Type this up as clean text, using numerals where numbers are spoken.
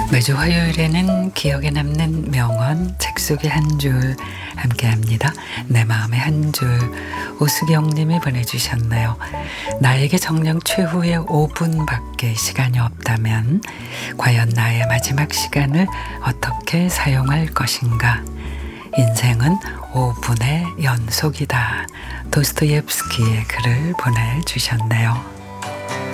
매주 화요일에는 기억에 남는 명언 책 속의 한 줄 함께합니다. 내 마음의 한 줄 오수경님이 보내주셨네요. 나에게 정녕 최후의 5분밖에 시간이 없다면 과연 나의 마지막 시간을 어떻게 사용할 것인가? 인생은 5분의 연속이다. 도스토옙스키의 글을 보내주셨네요.